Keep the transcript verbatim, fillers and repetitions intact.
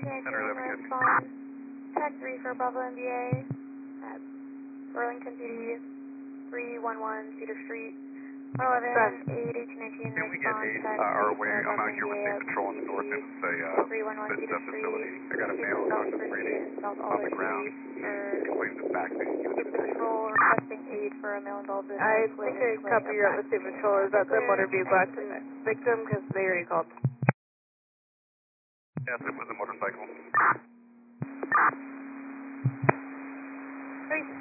Center response. Tech three for Bravo N B A at Burlington P D, three one one Cedar Street. one eleven, eight, eighteen, nineteen, Can we get response. eight, Tech uh, our three way, for I'm out Bravo N here B with A State at Patrol in the north, and it's a, uh, three one one business Cedar facility. Street. I got a male South who's First reading Street, South on the Olive ground. Street for Complains of back pain. State Patrol requesting aid for a male involved in I a think I copy you're up with State Patrol. Is that the motor vehicle accident victim? Because they already called. Yes, it was a motorcycle. Three.